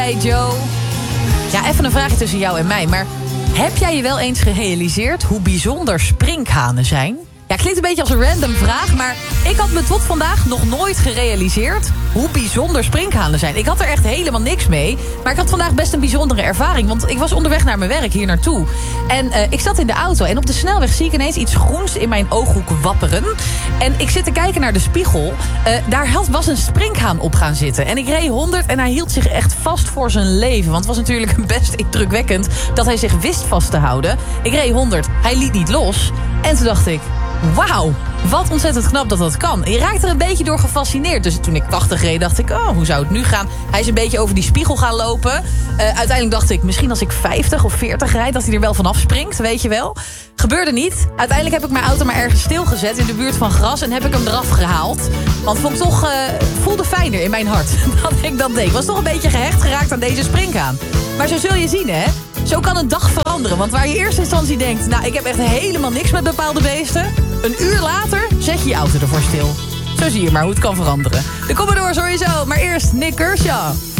Hey Joe. Ja, even een vraagje tussen jou en mij. Maar heb jij je wel eens gerealiseerd hoe bijzonder sprinkhanen zijn? Ja, klinkt een beetje als een random vraag, maar ik had me tot vandaag nog nooit gerealiseerd hoe bijzonder sprinkhanen zijn. Ik had er echt helemaal niks mee, maar ik had vandaag best een bijzondere ervaring. Want ik was onderweg naar mijn werk hier naartoe. En ik zat in de auto en op de snelweg zie ik ineens iets groens in mijn ooghoek wapperen. En ik zit te kijken naar de spiegel. Daar was een sprinkhaan op gaan zitten. En ik reed 100 en hij hield zich echt vast voor zijn leven. Want het was natuurlijk best indrukwekkend dat hij zich wist vast te houden. Ik reed 100, hij liet niet los. En toen dacht ik, wauw, wat ontzettend knap dat dat kan. Je raakt er een beetje door gefascineerd. Dus toen ik 80 reed, dacht ik, oh, hoe zou het nu gaan? Hij is een beetje over die spiegel gaan lopen. Uiteindelijk dacht ik, misschien als ik 50 of 40 rijd, dat hij er wel vanaf springt, weet je wel. Gebeurde niet. Uiteindelijk heb ik mijn auto maar ergens stilgezet in de buurt van gras en heb ik hem eraf gehaald. Want vond ik toch, voelde fijner in mijn hart dat ik dat deed. Ik was toch een beetje gehecht geraakt aan deze springhaan. Maar zo zul je zien, hè. Zo kan een dag veranderen. Want waar je in eerste instantie denkt, nou, ik heb echt helemaal niks met bepaalde beesten. Een uur later zet je je auto ervoor stil. Zo zie je maar hoe het kan veranderen. De Commodore sowieso, maar eerst Nick Kershaw.